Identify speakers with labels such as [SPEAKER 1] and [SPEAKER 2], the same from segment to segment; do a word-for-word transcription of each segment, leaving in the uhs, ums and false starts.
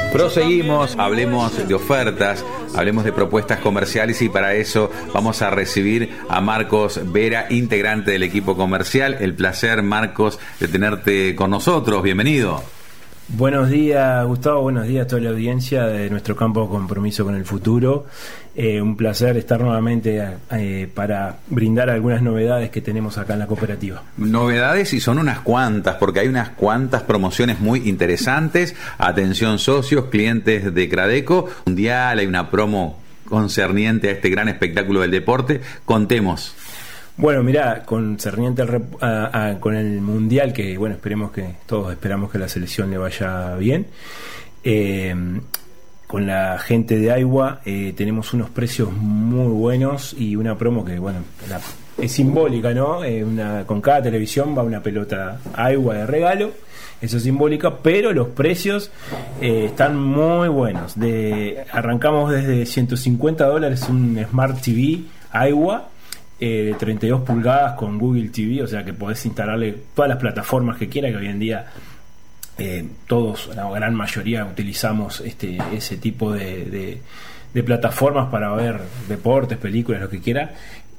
[SPEAKER 1] Proseguimos, hablemos de ofertas, hablemos de propuestas comerciales y para eso vamos a recibir a Marcos Vera, integrante del equipo comercial. El placer, Marcos, de tenerte con nosotros. Bienvenido.
[SPEAKER 2] Buenos días, Gustavo. Buenos días a toda la audiencia de nuestro campo de compromiso con el futuro. Eh, un placer estar nuevamente eh, para brindar algunas novedades que tenemos acá en la cooperativa.
[SPEAKER 1] Novedades y son unas cuantas, porque hay unas cuantas promociones muy interesantes. Atención socios, clientes de Cradeco Mundial, hay una promo concerniente a este gran espectáculo del deporte. Contemos.
[SPEAKER 2] Bueno, mirá, concerniente al rep- a, a, con el Mundial, que bueno, esperemos que todos esperamos que la selección le vaya bien. Eh, con la gente de Aiwa eh, tenemos unos precios muy buenos y una promo que, bueno, la, es simbólica, ¿no? Eh, una, con cada televisión va una pelota Aiwa de regalo, eso es simbólica, pero los precios eh, están muy buenos. De, arrancamos desde ciento cincuenta dólares un Smart T V Aiwa, Eh, de treinta y dos pulgadas con Google T V, o sea que podés instalarle todas las plataformas que quieras, que hoy en día eh, todos, la gran mayoría utilizamos este ese tipo de, de, de plataformas para ver deportes, películas, lo que quiera.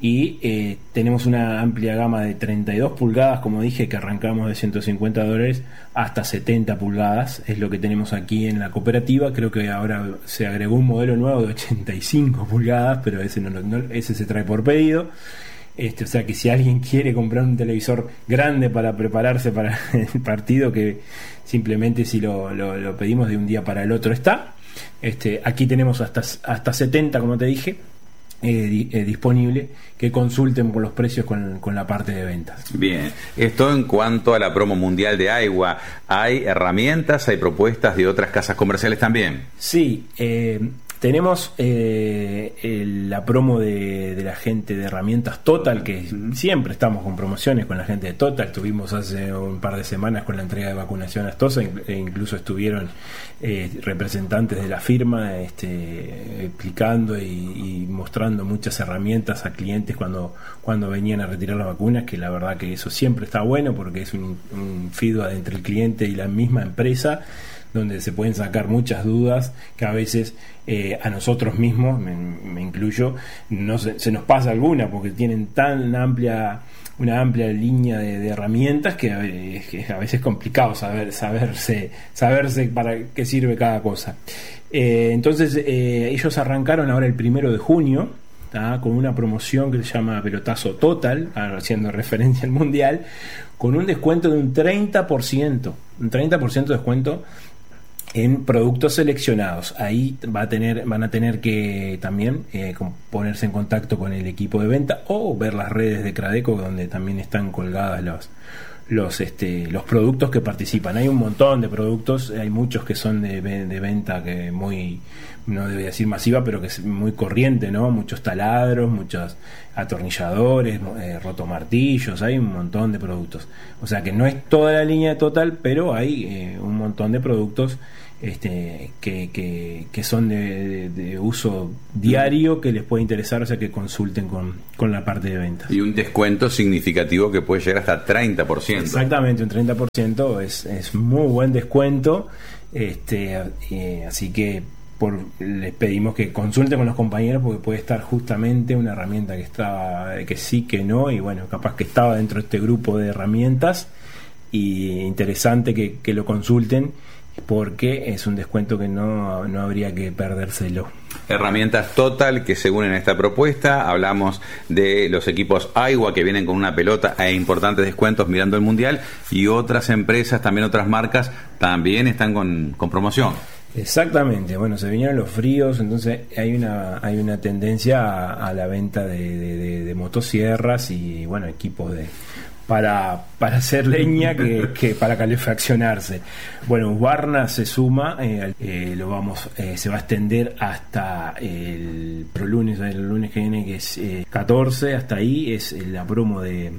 [SPEAKER 2] Y eh, tenemos una amplia gama de treinta y dos pulgadas, como dije, que arrancamos de ciento cincuenta dólares hasta setenta pulgadas, es lo que tenemos aquí en la cooperativa. Creo que ahora se agregó un modelo nuevo de ochenta y cinco pulgadas, pero ese no, no ese se trae por pedido. Este, o sea que si alguien quiere comprar un televisor grande para prepararse para el partido, que simplemente si lo, lo, lo pedimos de un día para el otro está. Este, aquí tenemos hasta, hasta setenta, como te dije. Eh, eh, disponible, que consulten por los precios con, con la parte de ventas.
[SPEAKER 1] Bien, esto en cuanto a la promo mundial de Aiwa. ¿Hay herramientas, hay propuestas de otras casas comerciales también?
[SPEAKER 2] Sí, eh, tenemos eh, el, la promo de, de la gente de herramientas Total, que siempre estamos con promociones con la gente de Total. Estuvimos hace un par de semanas con la entrega de vacunación a Astosa, e incluso estuvieron eh, representantes de la firma este, explicando y, y mostrando muchas herramientas a clientes cuando, cuando venían a retirar las vacunas, que la verdad que eso siempre está bueno porque es un, un feedback entre el cliente y la misma empresa, donde se pueden sacar muchas dudas que a veces eh, a nosotros mismos, me, me incluyo, no se, se nos pasa alguna porque tienen tan amplia una amplia línea de, de herramientas que, eh, que a veces es complicado saber saberse saberse para qué sirve cada cosa. Eh, entonces eh, ellos arrancaron ahora el primero de junio, ¿tá? Con una promoción que se llama Pelotazo Total, haciendo referencia al Mundial, con un descuento de un treinta por ciento, un treinta por ciento de descuento en productos seleccionados. Ahí va a tener, van a tener que también eh, ponerse en contacto con el equipo de venta o ver las redes de Cradeco, donde también están colgadas los los este los productos que participan. Hay un montón de productos, hay muchos que son de, de venta que muy, no debo decir masiva, pero que es muy corriente, ¿no? Muchos taladros, muchos atornilladores, eh, rotomartillos, hay un montón de productos. O sea que no es toda la línea Total, pero hay eh, un montón de productos este que, que, que son de, de, de uso diario, que les puede interesar, o sea que consulten con, con la parte de ventas.
[SPEAKER 1] Y un descuento significativo que puede llegar hasta treinta por ciento.
[SPEAKER 2] Exactamente, un treinta por ciento es, es muy buen descuento, este eh, así que por, les pedimos que consulten con los compañeros porque puede estar justamente una herramienta que estaba, que sí, que no, y bueno, capaz que estaba dentro de este grupo de herramientas, y interesante que, que lo consulten porque es un descuento que no, no habría que perdérselo.
[SPEAKER 1] Herramientas Total, que según en esta propuesta hablamos de los equipos Aiwa que vienen con una pelota e importantes descuentos mirando el Mundial, y otras empresas, también otras marcas, también están con, con promoción.
[SPEAKER 2] Exactamente, bueno, se vinieron los fríos, entonces hay una hay una tendencia a, a la venta de, de, de, de motosierras y bueno, equipos de para para hacer leña que, que para calefaccionarse. Bueno, Husqvarna se suma, eh, eh, lo vamos eh, se va a extender hasta el pro lunes, el lunes que viene, que es eh, catorce, hasta ahí es la promo de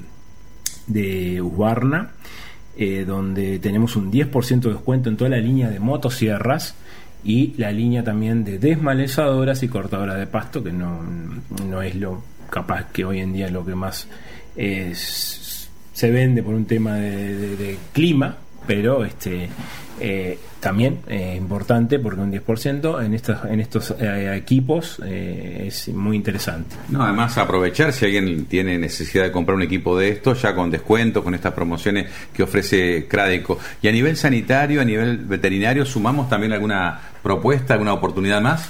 [SPEAKER 2] de Husqvarna, eh, donde tenemos un diez por ciento de descuento en toda la línea de motosierras y la línea también de desmalezadoras y cortadoras de pasto, que no, no es lo capaz que hoy en día lo que más es, se vende por un tema de, de, de clima, pero este eh, también es eh, importante porque un diez por ciento en estos, en estos eh, equipos eh, es muy interesante.
[SPEAKER 1] No, además aprovechar si alguien tiene necesidad de comprar un equipo de estos, ya con descuento, con estas promociones que ofrece Cradeco. Y a nivel sanitario, a nivel veterinario, ¿sumamos también alguna propuesta, alguna oportunidad más?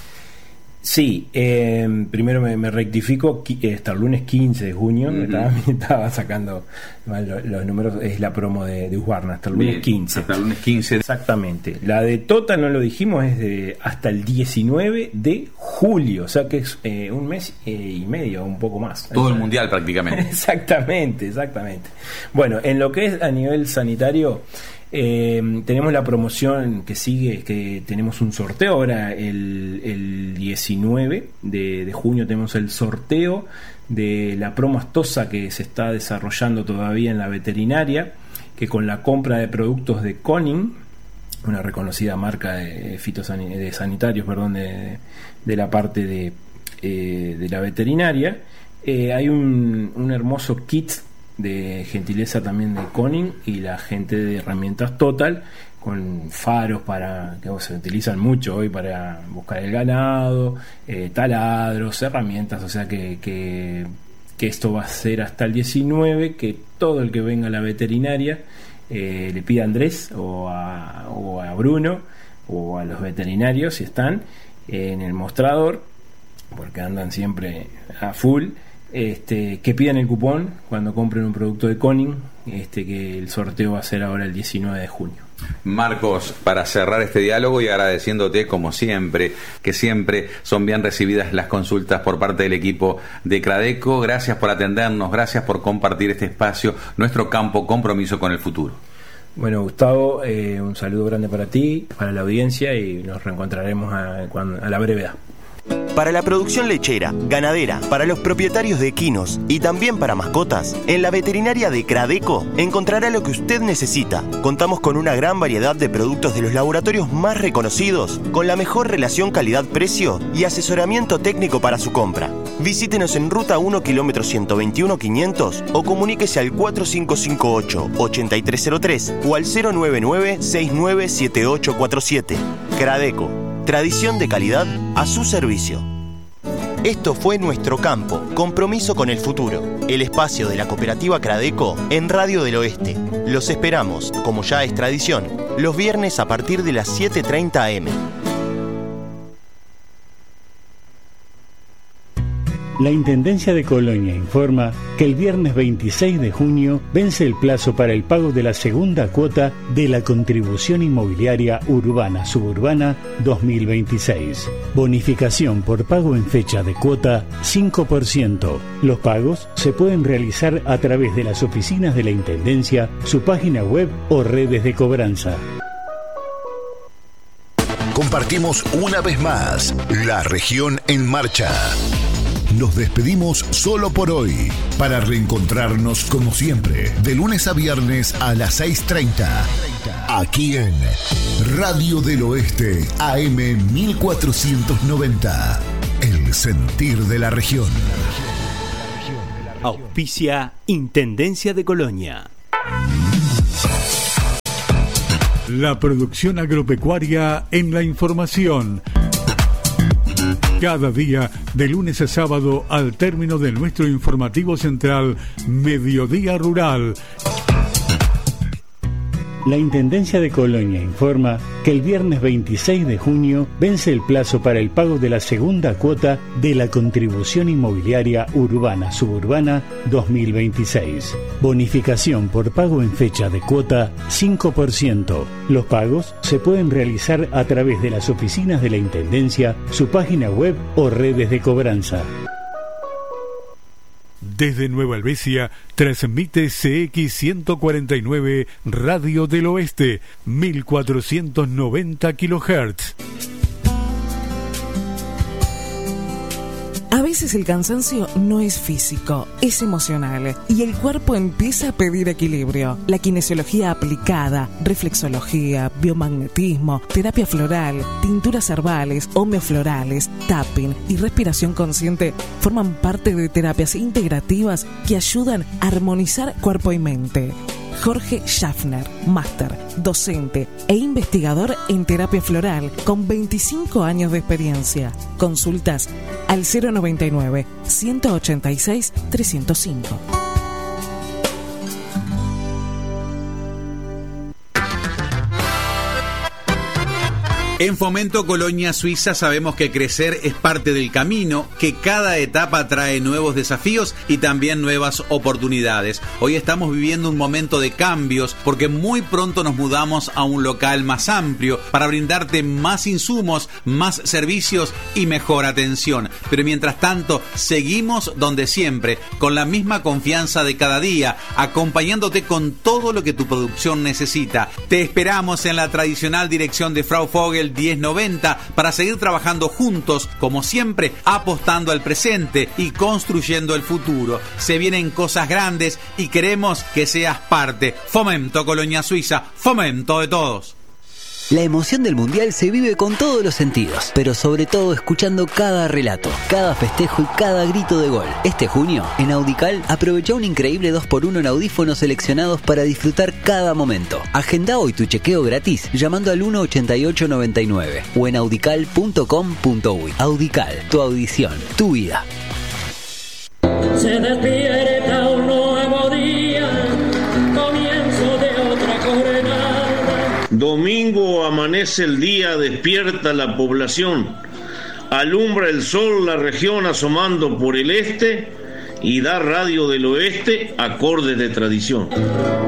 [SPEAKER 2] Sí, eh, primero me, me rectifico, hasta el lunes quince de junio, uh-huh. estaba, estaba sacando mal los, los números, es la promo de, de Husqvarna, hasta el lunes
[SPEAKER 1] Bien,
[SPEAKER 2] quince.
[SPEAKER 1] Hasta el lunes quince.
[SPEAKER 2] Exactamente. La de Total, no lo dijimos, es de hasta el diecinueve de julio, o sea que es eh, un mes eh, y medio, un poco más.
[SPEAKER 1] Todo el mundial prácticamente.
[SPEAKER 2] Exactamente, exactamente. Bueno, en lo que es a nivel sanitario, Eh, tenemos la promoción que sigue, que tenemos un sorteo ahora el, el diecinueve de, de junio, tenemos el sorteo de la promo Astosa que se está desarrollando todavía en la veterinaria, que con la compra de productos de Konin, una reconocida marca de, fitosan- de sanitarios, perdón, de, de la parte de, eh, de la veterinaria, eh, hay un, un hermoso kit de gentileza también de Konin y la gente de herramientas Total, con faros para que se utilizan mucho hoy para buscar el ganado, eh, taladros, herramientas, o sea que, que, que esto va a ser hasta el diecinueve, que todo el que venga a la veterinaria eh, le pida a Andrés o a, o a Bruno o a los veterinarios si están eh, en el mostrador, porque andan siempre a full. Este, que pidan el cupón cuando compren un producto de Konin, este, que el sorteo va a ser ahora el diecinueve de junio.
[SPEAKER 1] Marcos, para cerrar este diálogo y agradeciéndote como siempre, que siempre son bien recibidas las consultas por parte del equipo de Cradeco, gracias por atendernos, gracias por compartir este espacio, nuestro campo compromiso con el futuro.
[SPEAKER 2] Bueno, Gustavo, eh, un saludo grande para ti, para la audiencia, y nos reencontraremos a, a la brevedad.
[SPEAKER 3] Para la producción lechera, ganadera, para los propietarios de equinos y también para mascotas, en la veterinaria de Cradeco encontrará lo que usted necesita. Contamos con una gran variedad de productos de los laboratorios más reconocidos, con la mejor relación calidad-precio y asesoramiento técnico para su compra. Visítenos en Ruta uno, kilómetro ciento veintiuno quinientos o comuníquese al cuatro cinco cinco ocho, ocho tres cero tres o al cero nueve nueve, seis nueve siete ocho cuatro siete. Cradeco. Tradición de calidad a su servicio. Esto fue Nuestro Campo, compromiso con el futuro. El espacio de la cooperativa Cradeco en Radio del Oeste. Los esperamos, como ya es tradición, los viernes a partir de las siete treinta a eme.
[SPEAKER 4] La Intendencia de Colonia informa que el viernes veintiséis de junio vence el plazo para el pago de la segunda cuota de la Contribución Inmobiliaria Urbana Suburbana dos mil veintiséis. Bonificación por pago en fecha de cuota cinco por ciento. Los pagos se pueden realizar a través de las oficinas de la Intendencia, su página web o redes de cobranza.
[SPEAKER 5] Compartimos una vez más La Región en Marcha. Nos despedimos solo por hoy, para reencontrarnos como siempre, de lunes a viernes a las seis treinta, aquí en Radio del Oeste, A M mil cuatrocientos noventa, el sentir de la región.
[SPEAKER 6] Auspicia Intendencia de Colonia.
[SPEAKER 7] La producción agropecuaria en la información. Cada día, de lunes a sábado, al término de nuestro informativo central, Mediodía Rural.
[SPEAKER 4] La Intendencia de Colonia informa que el viernes veintiséis de junio vence el plazo para el pago de la segunda cuota de la Contribución Inmobiliaria Urbana Suburbana dos mil veintiséis. Bonificación por pago en fecha de cuota cinco por ciento. Los pagos se pueden realizar a través de las oficinas de la Intendencia, su página web o redes de cobranza.
[SPEAKER 7] Desde Nueva Helvecia, transmite C X ciento cuarenta y nueve Radio del Oeste, mil cuatrocientos noventa kilohertz.
[SPEAKER 8] A veces el cansancio no es físico, es emocional y el cuerpo empieza a pedir equilibrio. La kinesiología aplicada, reflexología, biomagnetismo, terapia floral, tinturas herbales, homeoflorales, tapping y respiración consciente forman parte de terapias integrativas que ayudan a armonizar cuerpo y mente. Jorge Schaffner, máster, docente e investigador en terapia floral con veinticinco años de experiencia. Consultas al cero noventa y nueve, ciento ochenta y seis, trescientos cinco.
[SPEAKER 1] En Fomento Colonia Suiza sabemos que crecer es parte del camino, que cada etapa trae nuevos desafíos y también nuevas oportunidades. Hoy estamos viviendo un momento de cambios porque muy pronto nos mudamos a un local más amplio para brindarte más insumos, más servicios y mejor atención. Pero mientras tanto, seguimos donde siempre, con la misma confianza de cada día, acompañándote con todo lo que tu producción necesita. Te esperamos en la tradicional dirección de Frau Vogel diez noventa para seguir trabajando juntos, como siempre, apostando al presente y construyendo el futuro. Se vienen cosas grandes y queremos que seas parte. Fomento Colonia Suiza, fomento de todos.
[SPEAKER 9] La emoción del Mundial se vive con todos los sentidos, pero sobre todo escuchando cada relato, cada festejo y cada grito de gol. Este junio, en Audical, aprovecha un increíble dos por uno en audífonos seleccionados para disfrutar cada momento. Agenda hoy tu chequeo gratis llamando al uno ochenta y ocho noventa y nueve o en audical punto com punto uy. Audical, tu audición, tu vida.
[SPEAKER 10] Se despierta un nuevo día, comienzo de otra jornada. Domingo amanece el día, despierta la población, alumbra el sol la región asomando por el este y da Radio del Oeste acordes de tradición.